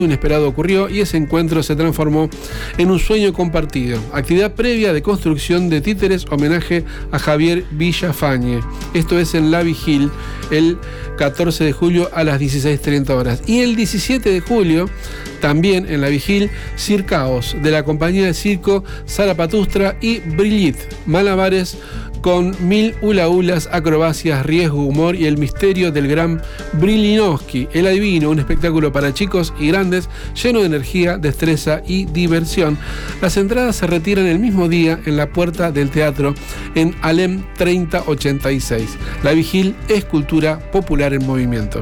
inesperado ocurrió y ese encuentro se transformó en un sueño compartido. Actividad previa de construcción de títeres, homenaje a Javier Villafañe. Esto es en La Vigil, el 14 de julio a las 16:30 horas. Y el 17 de julio, también en La Vigil, Circaos, de la compañía de circo Zarapatustra y Brillit, malabares con 1000 hula-hulas, acrobacias, riesgo, humor y el misterio del gran Brilinowski, el adivino, un espectáculo para chicos y grandes, lleno de energía, destreza y diversión. Las entradas se retiran el mismo día en la puerta del teatro en Alem 3086. La Vigil es cultura popular en movimiento.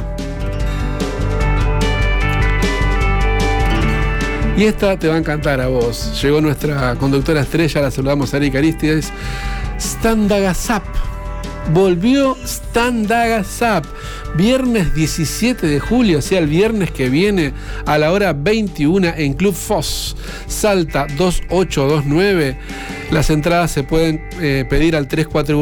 Y esta te va a encantar a vos. Llegó nuestra conductora estrella, la saludamos a Erika Aristides. Standagasap. Volvió Standagasap. Viernes 17 de julio, o sea, el viernes que viene a la hora 21 en Club Foz, Salta 2829. Las entradas se pueden pedir al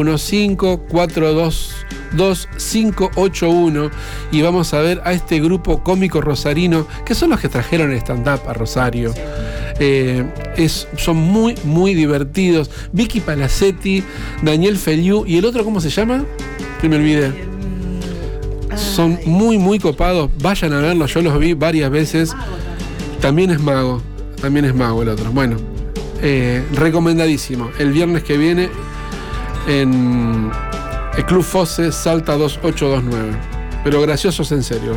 3415-422-581 y vamos a ver a este grupo cómico rosarino, que son los que trajeron el stand-up a Rosario. Son muy, muy divertidos. Vicky Palaccetti, Daniel Feliu y el otro, ¿cómo se llama? Que me olvidé. Son muy, muy copados. Vayan a verlos, yo los vi varias veces. También es mago el otro. Bueno, recomendadísimo. El viernes que viene en el Club Fosse, Salta 2829. Pero graciosos en serio.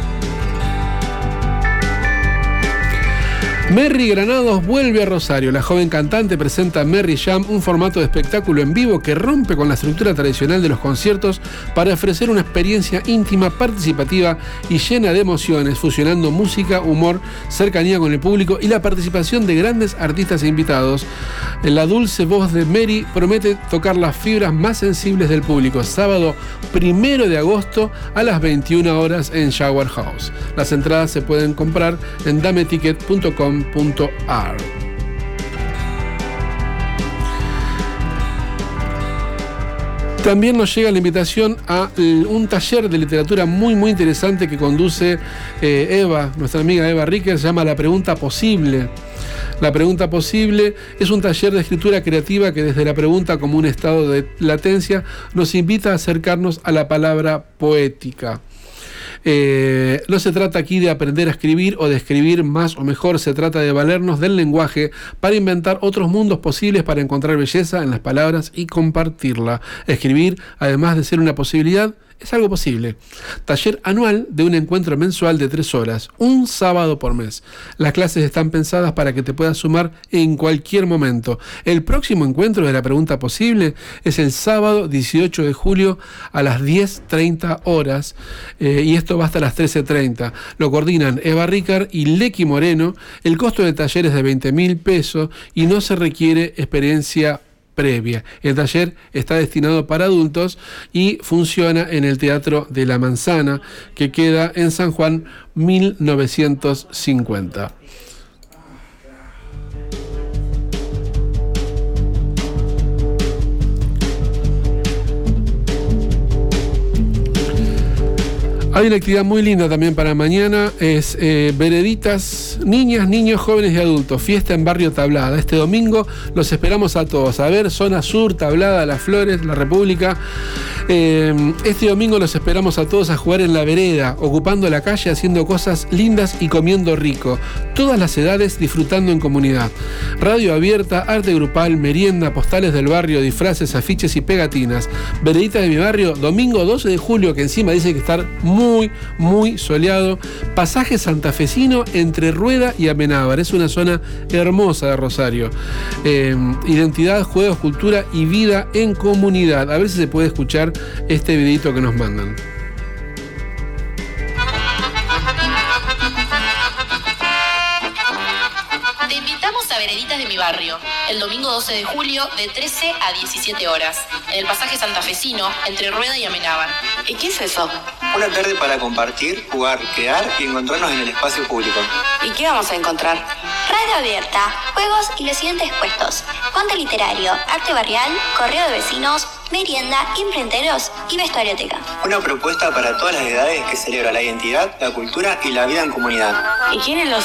Merry Granados vuelve a Rosario. La joven cantante presenta Merry Jam, un formato de espectáculo en vivo que rompe con la estructura tradicional de los conciertos para ofrecer una experiencia íntima, participativa y llena de emociones, fusionando música, humor, cercanía con el público y la participación de grandes artistas e invitados. La dulce voz de Merry promete tocar las fibras más sensibles del público. Sábado 1 de agosto a las 21 horas en Shower House. Las entradas se pueden comprar en dameticket.com.ar. También nos llega la invitación a un taller de literatura muy, muy interesante que conduce Eva, nuestra amiga Eva Ricker, se llama La Pregunta Posible. La Pregunta Posible es un taller de escritura creativa que desde la pregunta como un estado de latencia nos invita a acercarnos a la palabra poética. No se trata aquí de aprender a escribir o de escribir más o mejor, se trata de valernos del lenguaje para inventar otros mundos posibles, para encontrar belleza en las palabras y compartirla. Escribir, además de ser una posibilidad, es algo posible. Taller anual de un encuentro mensual de 3 horas, un sábado por mes. Las clases están pensadas para que te puedas sumar en cualquier momento. El próximo encuentro de La Pregunta Posible es el sábado 18 de julio a las 10:30 horas y esto va hasta las 13:30. Lo coordinan Eva Ricard y Lequi Moreno. El costo del taller es de 20.000 pesos y no se requiere experiencia previa. El taller está destinado para adultos y funciona en el Teatro de la Manzana, que queda en San Juan 1950. Hay una actividad muy linda también para mañana, es Vereditas, niñas, niños, jóvenes y adultos, fiesta en Barrio Tablada. Este domingo los esperamos a todos, a ver, zona sur, Tablada, Las Flores, La República. Este domingo los esperamos a todos a jugar en la vereda, ocupando la calle, haciendo cosas lindas y comiendo rico. Todas las edades disfrutando en comunidad. Radio abierta, arte grupal, merienda, postales del barrio, disfraces, afiches y pegatinas. Vereditas de mi barrio, domingo 12 de julio, que encima dice que estar muy, muy soleado. Pasaje santafesino entre Rueda y Amenábar. Es una zona hermosa de Rosario. Identidad, juegos, cultura y vida en comunidad. A ver si se puede escuchar este videito que nos mandan. Te invitamos a Vereditas de mi barrio, el domingo 12 de julio de 13 a 17 horas, en el pasaje santafesino entre Rueda y Amenábar. ¿Y qué es eso? Una tarde para compartir, jugar, crear y encontrarnos en el espacio público. ¿Y qué vamos a encontrar? Radio abierta, juegos y los siguientes puestos: puente literario, arte barrial, correo de vecinos, merienda, imprenteros y vestuarioteca. Una propuesta para todas las edades que celebra la identidad, la cultura y la vida en comunidad. ¿Y quiénes los